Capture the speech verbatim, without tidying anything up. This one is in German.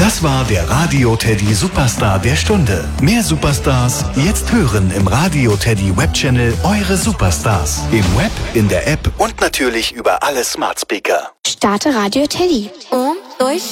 Das war der Radio Teddy Superstar der Stunde. Mehr Superstars jetzt hören im Radio Teddy Webchannel Eure Superstars. Im Web, in der App und natürlich über alle Smart Speaker. Starte Radio Teddy. Um, durch.